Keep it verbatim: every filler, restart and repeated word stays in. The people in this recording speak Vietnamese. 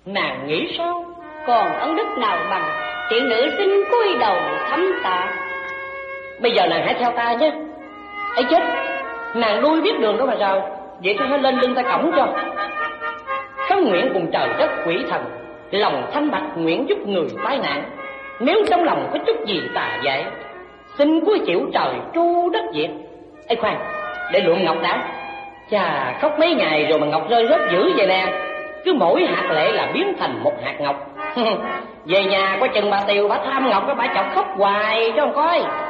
nàng nghĩ sao? Còn ân đức nào bằng tiện nữ xin cúi đầu thắm tạ. Bây giờ nàng hãy theo ta nhé. Ấy chết, nàng lui biết đường đâu mà sao? Vậy tôi hãy lên lưng ta cõng cho. Khấn nguyện cùng trời đất quỷ thần, lòng thanh bạch nguyện giúp người tai nạn. Nếu trong lòng có chút gì tà dại, xin cúi chịu trời tru đất diệt. Ê khoan, để lượm ngọc đã. Chà, khóc mấy ngày rồi mà ngọc rơi rớt dữ vậy nè. Cứ mỗi hạt lệ là biến thành một hạt ngọc. Về nhà có chừng bà Tiều bà tham ngọc, bà chọc khóc hoài cho con coi.